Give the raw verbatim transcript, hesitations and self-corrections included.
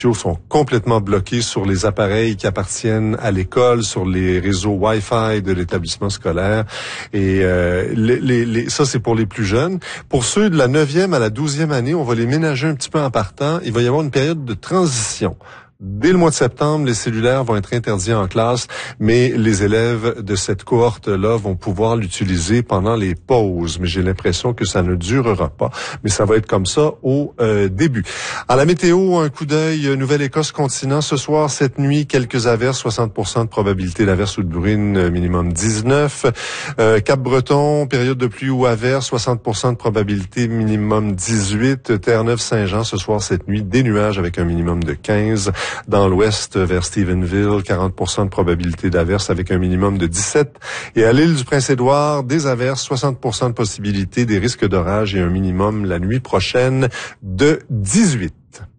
sont complètement bloqués sur les appareils qui appartiennent à l'école, sur les réseaux Wi-Fi de l'établissement scolaire. Et euh, les, les, les, ça, c'est pour les plus jeunes. Pour ceux de la neuvième à la douzième année, on va les ménager un petit peu en partant. Il va y avoir une période de transition. Dès le mois de septembre, les cellulaires vont être interdits en classe, mais les élèves de cette cohorte-là vont pouvoir l'utiliser pendant les pauses. Mais j'ai l'impression que ça ne durera pas. Mais ça va être comme ça au euh, début. À la météo, un coup d'œil, Nouvelle-Écosse continent. Ce soir, cette nuit, quelques averses, soixante pour cent de probabilité d'averse ou de bruine, minimum dix-neuf. Euh, Cap-Breton, période de pluie ou averse, soixante pour cent de probabilité, minimum dix-huit. Terre-Neuve-Saint-Jean, ce soir, cette nuit, des nuages avec un minimum de quinze. Dans l'ouest, vers Stephenville, quarante pour cent de probabilité d'averse avec un minimum de dix-sept. Et à l'île du Prince-Édouard, des averses, soixante pour cent de possibilité, des risques d'orage et un minimum la nuit prochaine de dix-huit.